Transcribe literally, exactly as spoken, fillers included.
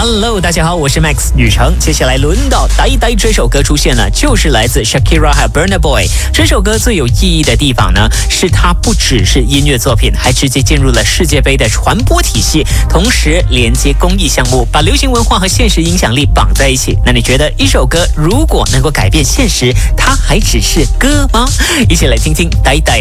Hello， 大家好，我是 Max 雨成。接下来轮到呆呆这首歌出现了，就是来自 Shakira 还有 Burna Boy。这首歌最有意义的地方呢，是它不只是音乐作品，还直接进入了世界杯的传播体系，同时连接公益项目，把流行文化和现实影响力绑在一起。那你觉得一首歌如果能够改变现实，它还只是歌吗？一起来听听呆呆。